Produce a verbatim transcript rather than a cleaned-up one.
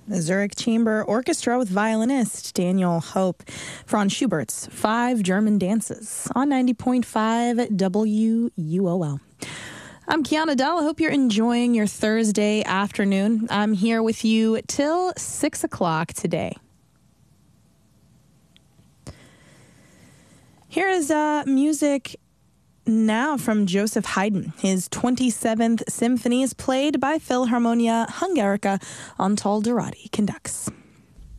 The Zurich Chamber Orchestra with violinist Daniel Hope, Franz Schubert's Five German Dances on ninety point five W U O L. I'm Kiana Dell. I hope you're enjoying your Thursday afternoon. I'm here with you till six o'clock today. Here is uh, music now from Joseph Haydn. His twenty-seventh Symphony is played by Philharmonia Hungarica. Antal Durati conducts.